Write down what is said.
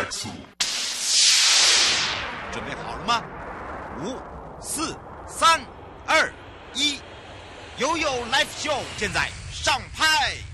速。 准备好了吗？5、4、3、2、1，悠悠 Live Show 现在上拍。